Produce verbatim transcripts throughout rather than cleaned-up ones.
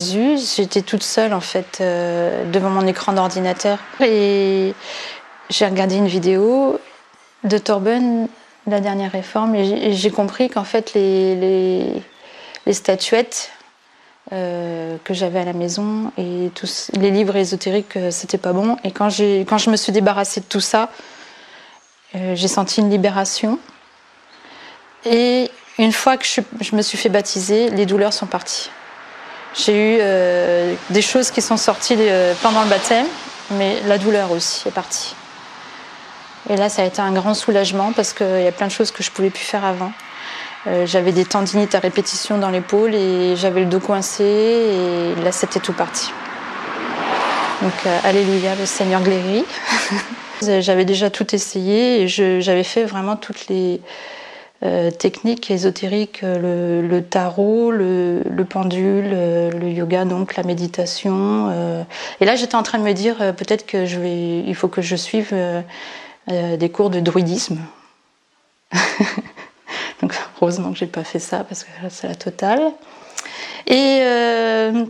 Jésus. J'étais toute seule en fait euh, devant mon écran d'ordinateur et j'ai regardé une vidéo de Torben, la dernière réforme, et j'ai compris qu'en fait les, les, les statuettes euh, que j'avais à la maison et tous les livres ésotériques, c'était pas bon. Et quand, j'ai, quand je me suis débarrassée de tout ça, euh, j'ai senti une libération. Et une fois que je, je me suis fait baptiser, les douleurs sont parties. J'ai eu euh, des choses qui sont sorties euh, pendant le baptême, mais la douleur aussi est partie. Et là, ça a été un grand soulagement parce qu'il y a plein de choses que je ne pouvais plus faire avant. Euh, j'avais des tendinites à répétition dans l'épaule et j'avais le dos coincé et là, c'était tout parti. Donc, euh, alléluia, le Seigneur guérit. J'avais déjà tout essayé et je, j'avais fait vraiment toutes les euh, techniques ésotériques, le, le tarot, le, le pendule, le yoga, donc la méditation. Euh. Et là, j'étais en train de me dire, euh, peut-être que je vais, il faut que je suive euh, euh, des cours de druidisme. Donc, heureusement que j'ai pas fait ça parce que c'est la totale. Et euh,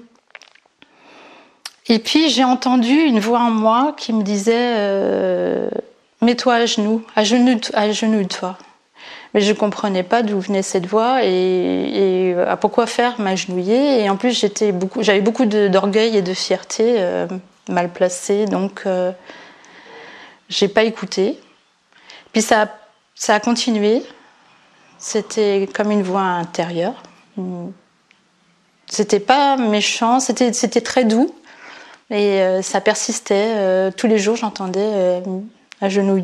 Et puis j'ai entendu une voix en moi qui me disait euh, « Mets-toi à genoux, à genoux, à genoux de toi ». Mais je ne comprenais pas d'où venait cette voix et, et à pourquoi faire m'agenouiller. Et en plus, j'étais beaucoup, j'avais beaucoup de, d'orgueil et de fierté euh, mal placée, donc euh, je n'ai pas écouté. Puis ça, ça a continué. C'était comme une voix intérieure. C'était pas méchant, c'était, c'était très doux. Et euh, ça persistait. Euh, tous les jours, j'entendais euh, « agenouille-toi ».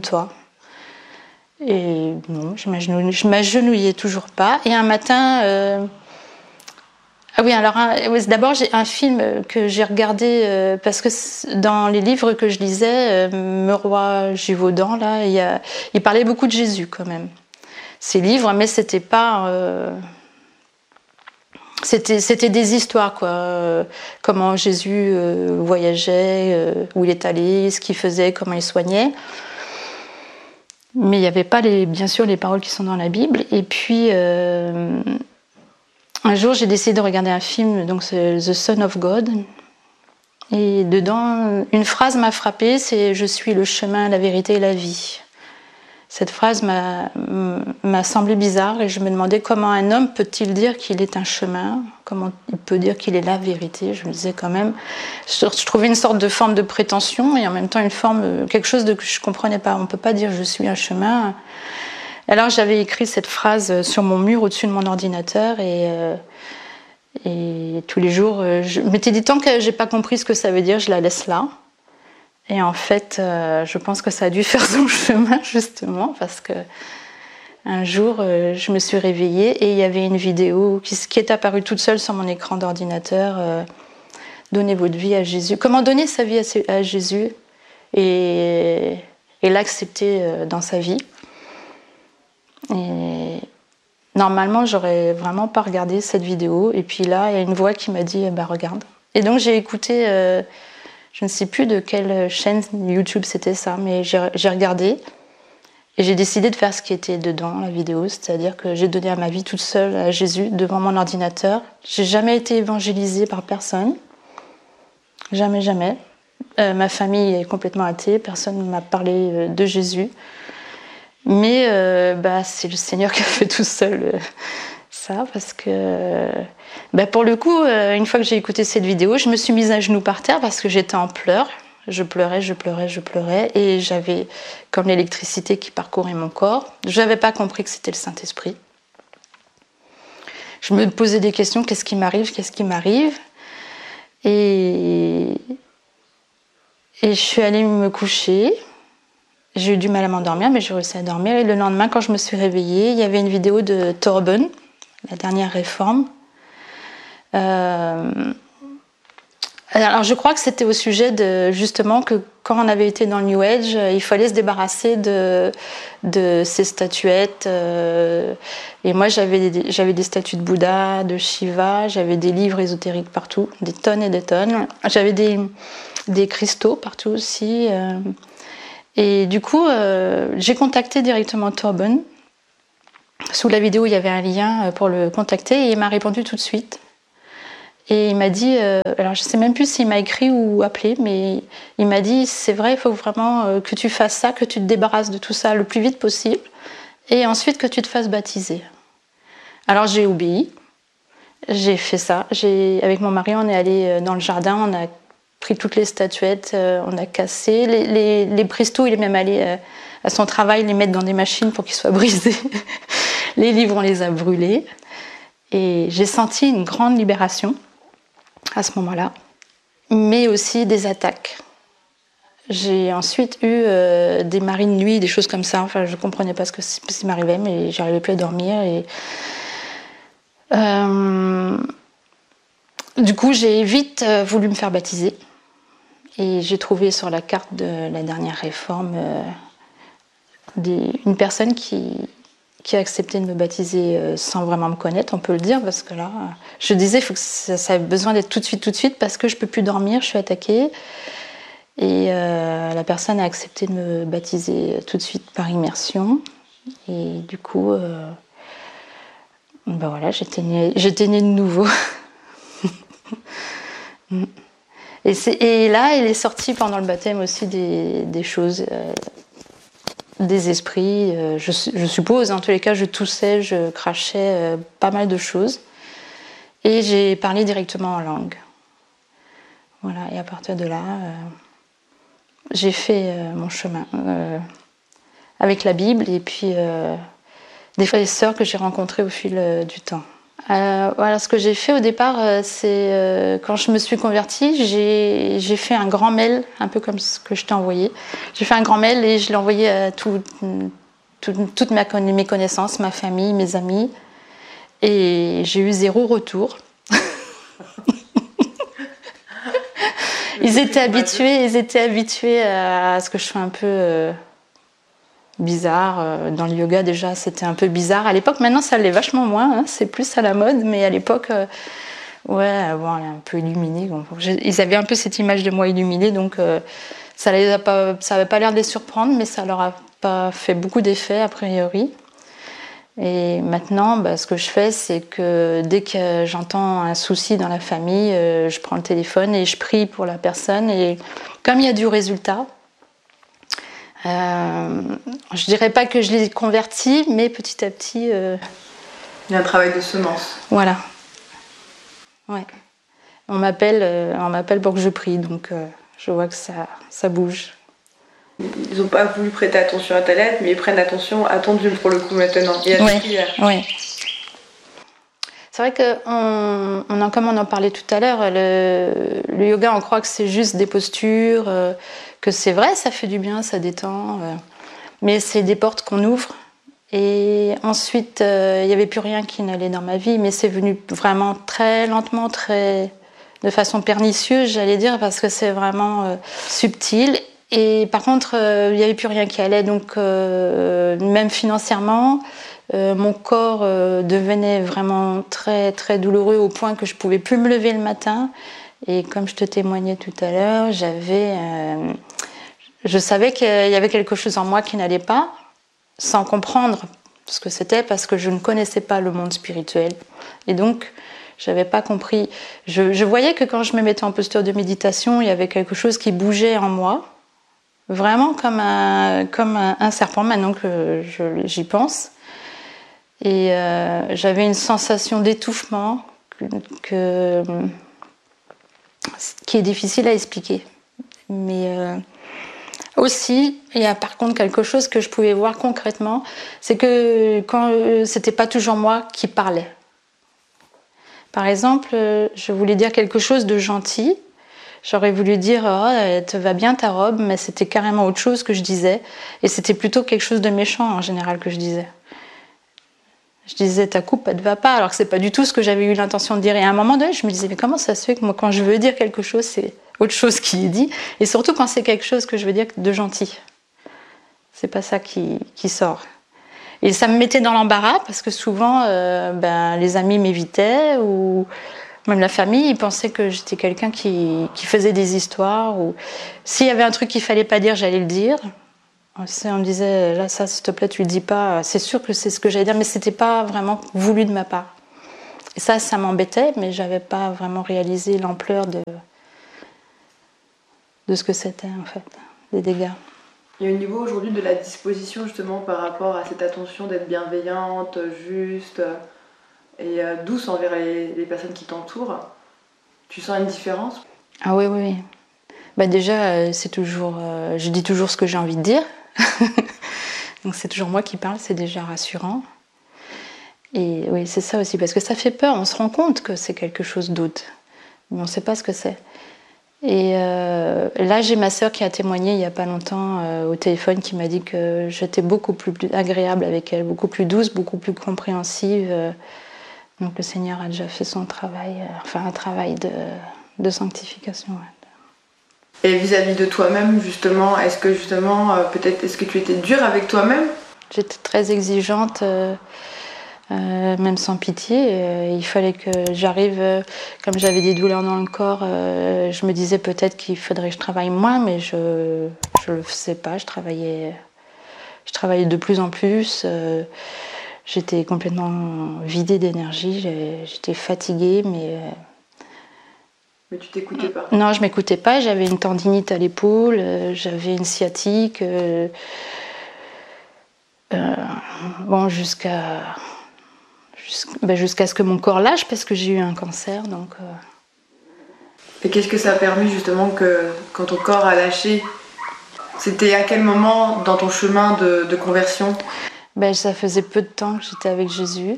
Et non, je m'agenouillais, je m'agenouillais toujours pas. Et un matin... Euh... Ah oui, alors un, d'abord, j'ai un film que j'ai regardé euh, parce que dans les livres que je lisais, euh, Meroy Gévaudan, là, il, a, il parlait beaucoup de Jésus quand même. Ces livres, mais c'était pas... Euh... C'était, c'était des histoires, quoi. Euh, comment Jésus euh, voyageait, euh, où il est allé, ce qu'il faisait, comment il soignait. Mais il n'y avait pas, les, bien sûr, les paroles qui sont dans la Bible. Et puis, euh, un jour, j'ai décidé de regarder un film, donc c'est The Son of God. Et dedans, une phrase m'a frappée, c'est « Je suis le chemin, la vérité et la vie ». Cette phrase m'a, m'a semblé bizarre et je me demandais comment un homme peut-il dire qu'il est un chemin, comment il peut dire qu'il est la vérité. Je me disais quand même, je, je trouvais une sorte de forme de prétention et en même temps une forme, quelque chose de, que je ne comprenais pas. On ne peut pas dire je suis un chemin. Alors j'avais écrit cette phrase sur mon mur au-dessus de mon ordinateur et, euh, et tous les jours, je m'étais dit tant que je n'ai pas compris ce que ça veut dire, je la laisse là. Et en fait, euh, je pense que ça a dû faire son chemin, justement, parce que un jour, euh, je me suis réveillée et il y avait une vidéo qui, qui est apparue toute seule sur mon écran d'ordinateur. Euh, Donnez votre vie à Jésus. Comment donner sa vie à, à Jésus et, et l'accepter euh, dans sa vie. Et normalement, j'aurais vraiment pas regardé cette vidéo. Et puis là, il y a une voix qui m'a dit, bah regarde. Et donc j'ai écouté... Euh, Je ne sais plus de quelle chaîne YouTube c'était ça, mais j'ai, j'ai regardé et j'ai décidé de faire ce qui était dedans, la vidéo, c'est-à-dire que j'ai donné ma vie toute seule à Jésus devant mon ordinateur. J'ai jamais été évangélisée par personne, jamais, jamais. Euh, ma famille est complètement athée, personne ne m'a parlé de Jésus, mais euh, bah, c'est le Seigneur qui a fait tout seul euh, ça, parce que... Ben pour le coup, une fois que j'ai écouté cette vidéo, je me suis mise à genoux par terre parce que j'étais en pleurs. Je pleurais, je pleurais, je pleurais. Et j'avais comme l'électricité qui parcourait mon corps. Je n'avais pas compris que c'était le Saint-Esprit. Je me posais des questions, qu'est-ce qui m'arrive, qu'est-ce qui m'arrive et... et je suis allée me coucher. J'ai eu du mal à m'endormir, mais j'ai réussi à dormir. Et le lendemain, quand je me suis réveillée, il y avait une vidéo de Torben, la dernière réforme. Euh... Alors je crois que c'était au sujet de justement que quand on avait été dans le New Age, il fallait se débarrasser de, de ces statuettes. Euh... Et moi j'avais des, j'avais des statues de Bouddha, de Shiva, j'avais des livres ésotériques partout, des tonnes et des tonnes. J'avais des, des cristaux partout aussi. Euh... Et du coup, euh, j'ai contacté directement Torben. Sous la vidéo, il y avait un lien pour le contacter et il m'a répondu tout de suite. Et il m'a dit, euh, alors je sais même plus s'il m'a écrit ou appelé, mais il m'a dit, c'est vrai, il faut vraiment euh, que tu fasses ça, que tu te débarrasses de tout ça le plus vite possible, et ensuite que tu te fasses baptiser. Alors j'ai obéi, j'ai fait ça. J'ai, avec mon mari, on est allé dans le jardin, on a pris toutes les statuettes, euh, on a cassé. Les, les, les prestos, il est même allé euh, à son travail les mettre dans des machines pour qu'ils soient brisés. Les livres, on les a brûlés. Et j'ai senti une grande libération à ce moment-là, mais aussi des attaques. J'ai ensuite eu euh, des maris de nuit, des choses comme ça. Enfin, je ne comprenais pas ce qui m'arrivait, mais j'arrivais plus à dormir. Et, euh, du coup, j'ai vite euh, voulu me faire baptiser. Et j'ai trouvé sur la carte de la dernière réforme euh, des, une personne qui, qui a accepté de me baptiser euh, sans vraiment me connaître, on peut le dire, parce que là, je disais faut que ça, ça a besoin d'être tout de suite, tout de suite, parce que je ne peux plus dormir, je suis attaquée. Et euh, la personne a accepté de me baptiser tout de suite par immersion. Et du coup, euh, ben voilà, j'étais née, j'étais née de nouveau. et, c'est, et là, il est sorti pendant le baptême aussi des, des choses, euh, des esprits. Euh, je, je suppose, en tous les cas, je toussais, je crachais euh, pas mal de choses. Et j'ai parlé directement en langue. Voilà, et à partir de là... Euh, j'ai fait euh, mon chemin euh, avec la Bible et puis euh, des frères et sœurs que j'ai rencontrés au fil euh, du temps. Euh, voilà, ce que j'ai fait au départ, euh, c'est euh, quand je me suis convertie, j'ai, j'ai fait un grand mail, un peu comme ce que je t'ai envoyé. J'ai fait un grand mail et je l'ai envoyé à tout, tout, toutes ma, mes connaissances, ma famille, mes amis. Et j'ai eu zéro retour. Ils étaient habitués, ils étaient habitués à ce que je sois un peu euh, bizarre. Dans le yoga, déjà, c'était un peu bizarre. À l'époque, maintenant, ça l'est vachement moins. Hein, c'est plus à la mode. Mais à l'époque, euh, ouais, bon, un peu illuminée. Bon, ils avaient un peu cette image de moi illuminée. Donc, euh, ça n'avait pas, pas l'air de les surprendre, mais ça leur a pas fait beaucoup d'effet, a priori. Et maintenant, bah, ce que je fais, c'est que dès que j'entends un souci dans la famille, euh, je prends le téléphone et je prie pour la personne. Et comme il y a du résultat, euh, je dirais pas que je les convertis, mais petit à petit... Euh... Il y a un travail de semence. Voilà. Ouais. On m'appelle, euh, on m'appelle pour que je prie, donc euh, je vois que ça, ça bouge. Ils n'ont pas voulu prêter attention à ta lettre, mais ils prennent attention à ton Dieu pour le coup maintenant, et à tes ouais, prières. Ouais. C'est vrai que, on, on en, comme on en parlait tout à l'heure, le, le yoga, on croit que c'est juste des postures, euh, que c'est vrai, ça fait du bien, ça détend, euh, mais c'est des portes qu'on ouvre. Et ensuite, euh, il n'y avait plus rien qui n'allait dans ma vie, mais c'est venu vraiment très lentement, très, de façon pernicieuse, j'allais dire, parce que c'est vraiment euh, subtil. Et par contre, euh, il n'y avait plus rien qui allait, donc euh, même financièrement, euh, mon corps euh, devenait vraiment très très douloureux au point que je pouvais plus me lever le matin. Et comme je te témoignais tout à l'heure, j'avais, euh, je savais qu'il y avait quelque chose en moi qui n'allait pas, sans comprendre ce que c'était, parce que je ne connaissais pas le monde spirituel. Et donc, j'avais pas compris. Je, je voyais que quand je me mettais en posture de méditation, il y avait quelque chose qui bougeait en moi. Vraiment comme un, comme un, un serpent, maintenant que je, j'y pense. Et euh, j'avais une sensation d'étouffement que, que, qui est difficile à expliquer. Mais euh, aussi, il y a par contre quelque chose que je pouvais voir concrètement, c'est que quand, c'était pas toujours moi qui parlais. Par exemple, je voulais dire quelque chose de gentil. J'aurais voulu dire oh, elle te va bien ta robe, mais c'était carrément autre chose que je disais. Et c'était plutôt quelque chose de méchant en général que je disais. Je disais ta coupe, elle te va pas, alors que c'est pas du tout ce que j'avais eu l'intention de dire. Et à un moment donné, je me disais mais comment ça se fait que moi, quand je veux dire quelque chose, c'est autre chose qui est dit. Et surtout quand c'est quelque chose que je veux dire de gentil. C'est pas ça qui, qui sort. Et ça me mettait dans l'embarras parce que souvent, euh, ben, les amis m'évitaient ou même la famille, ils pensaient que j'étais quelqu'un qui, qui faisait des histoires. Ou s'il y avait un truc qu'il fallait pas dire, j'allais le dire. On me disait, là, ça, s'il te plaît, tu le dis pas. C'est sûr que c'est ce que j'allais dire, mais c'était pas vraiment voulu de ma part. Et ça, ça m'embêtait, mais je n'avais pas vraiment réalisé l'ampleur de, de ce que c'était, en fait, des dégâts. Et au niveau aujourd'hui de la disposition, justement, par rapport à cette attention d'être bienveillante, juste et douce envers les, les personnes qui t'entourent, tu sens une différence? Ah oui, oui, oui. Bah déjà, c'est toujours, euh, je dis toujours ce que j'ai envie de dire. Donc c'est toujours moi qui parle, c'est déjà rassurant. Et oui, c'est ça aussi, parce que ça fait peur. On se rend compte que c'est quelque chose d'autre, mais on ne sait pas ce que c'est. Et euh, là, j'ai ma sœur qui a témoigné il n'y a pas longtemps euh, au téléphone, qui m'a dit que j'étais beaucoup plus agréable avec elle, beaucoup plus douce, beaucoup plus compréhensive. Euh, donc le Seigneur a déjà fait son travail, euh, enfin un travail de, de sanctification. Ouais. Et vis-à-vis de toi-même, justement, est-ce que justement, euh, peut-être, est-ce que tu étais dure avec toi-même? J'étais très exigeante, euh, euh, même sans pitié. Euh, il fallait que j'arrive, euh, comme j'avais des douleurs dans le corps, euh, je me disais peut-être qu'il faudrait que je travaille moins, mais je ne le faisais pas. Je travaillais, je travaillais de plus en plus. Euh, j'étais complètement vidée d'énergie. J'étais fatiguée, mais... Euh, Mais tu t'écoutais pas? Non, je m'écoutais pas. J'avais une tendinite à l'épaule, euh, j'avais une sciatique. Euh, euh, bon, jusqu'à jusqu'à, ben jusqu'à ce que mon corps lâche, parce que j'ai eu un cancer. Donc, euh... Et qu'est-ce que ça a permis justement que quand ton corps a lâché? C'était à quel moment dans ton chemin de, de conversion? Ben, ça faisait peu de temps que j'étais avec Jésus.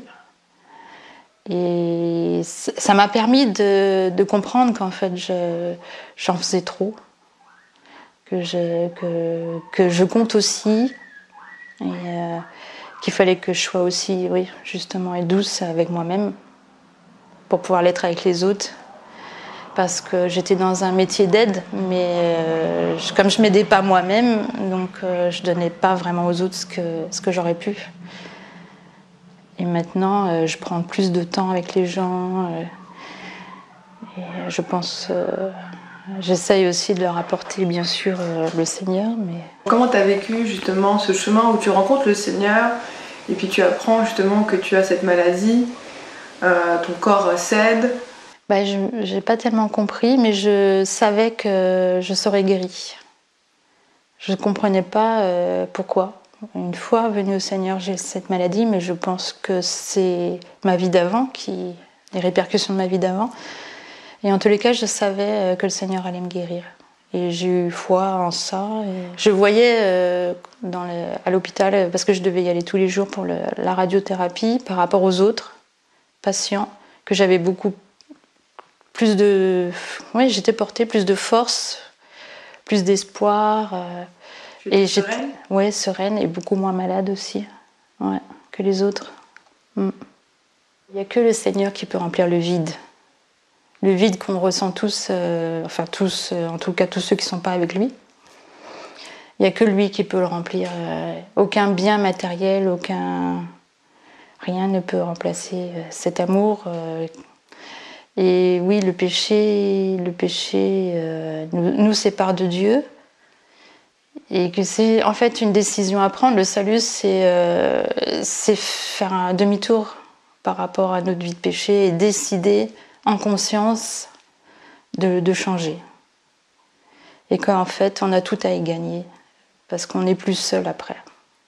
Et ça m'a permis de, de comprendre qu'en fait, je, j'en faisais trop. Que je, que, que je compte aussi. Et euh, qu'il fallait que je sois aussi, oui, justement, et douce avec moi-même pour pouvoir l'être avec les autres. Parce que j'étais dans un métier d'aide, mais euh, comme je ne m'aidais pas moi-même, donc euh, je ne donnais pas vraiment aux autres ce que, ce que j'aurais pu. Et maintenant, euh, je prends plus de temps avec les gens. Euh, et je pense... Euh, j'essaye aussi de leur apporter, bien sûr, euh, le Seigneur. Mais... Comment tu as vécu justement ce chemin où tu rencontres le Seigneur et puis tu apprends justement que tu as cette maladie, euh, ton corps cède? Bah, je n'ai pas tellement compris, mais je savais que je serais guérie. Je ne comprenais pas euh, pourquoi. Une fois venue au Seigneur, j'ai cette maladie, mais je pense que c'est ma vie d'avant, qui, les répercussions de ma vie d'avant. Et en tous les cas, je savais que le Seigneur allait me guérir. Et j'ai eu foi en ça. Et je voyais euh, dans le, à l'hôpital, parce que je devais y aller tous les jours pour le, la radiothérapie, par rapport aux autres patients, que j'avais beaucoup plus de... Oui, j'étais portée plus de force, plus d'espoir. Euh, et j'étais sereine? Oui, sereine et beaucoup moins malade aussi, ouais, que les autres. Mm. Il n'y a que le Seigneur qui peut remplir le vide. Le vide qu'on ressent tous, euh, enfin tous, euh, en tout cas tous ceux qui ne sont pas avec lui. Il n'y a que lui qui peut le remplir. Euh, aucun bien matériel, aucun... Rien ne peut remplacer euh, cet amour. Euh, et oui, le péché, le péché euh, nous, nous sépare de Dieu. Et que c'est en fait une décision à prendre. Le salut, c'est, euh, c'est faire un demi-tour par rapport à notre vie de péché et décider en conscience de, de changer. Et qu'en fait, on a tout à y gagner, parce qu'on n'est plus seul après.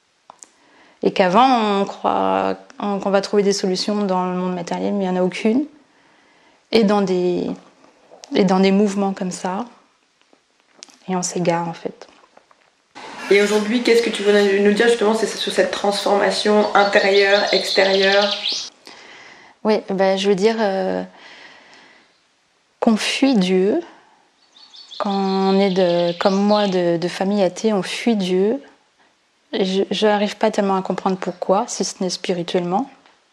Et qu'avant, on croit qu'on va trouver des solutions dans le monde matériel, mais il n'y en a aucune. Et dans des, et dans des mouvements comme ça, et on s'égare en fait. Et aujourd'hui, qu'est-ce que tu voudrais nous dire justement sur cette transformation intérieure, extérieure? Oui, ben, je veux dire euh, qu'on fuit Dieu. Quand on est de, comme moi de, de famille athée, on fuit Dieu. Je n'arrive pas tellement à comprendre pourquoi, si ce n'est spirituellement,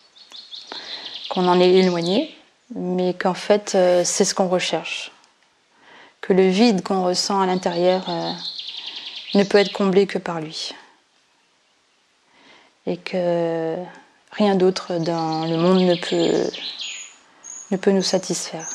qu'on en est éloigné, mais qu'en fait, euh, c'est ce qu'on recherche. Que le vide qu'on ressent à l'intérieur euh, ne peut être comblé que par lui. Et que rien d'autre dans le monde ne peut, ne peut nous satisfaire.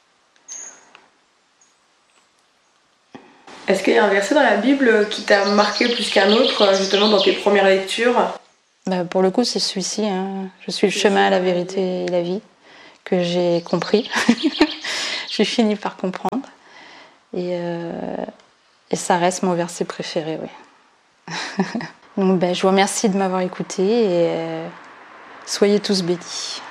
Est-ce qu'il y a un verset dans la Bible qui t'a marqué plus qu'un autre, justement dans tes premières lectures? Bah, pour le coup, c'est celui-ci. Hein. Je suis le chemin, la vérité et la vie. que j'ai compris. J'ai fini par comprendre. Et, euh, et ça reste mon verset préféré, oui. Donc ben, je vous remercie de m'avoir écouté et euh, soyez tous bénis.